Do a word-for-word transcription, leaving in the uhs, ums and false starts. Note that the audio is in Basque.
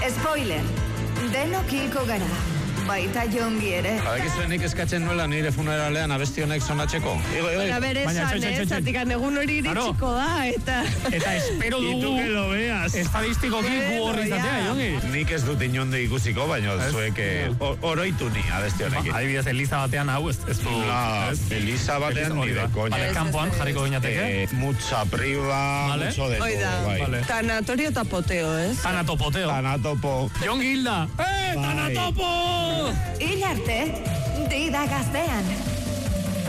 Spoiler, denok hilko gara. Baita jongi ere. Badakizuenik eskatzen nuela nire funeralean abesti honek sonatzeko. Igo, igo. Baina bere esan, ez, zatikan egun hori iritsiko da, eta... Eta espero dugu... Itu que lo veas. Estadistikoki gu horri izatea, jongi. Nik ez dut inonde ikusiko, baina zuek oroitu ni abesti honekin. Adibidez, Eliza batean hau, ez du... Eliza batean ni de koña. Vale, kanpoan jarriko gineateke. Mucha priva, mucho de todo. Tanatorio eta poteo, ez? Tanatopoteo. Tanatopo. Jongi Hilda. Eh, Tanatopo! Hil arte, dida gaztean.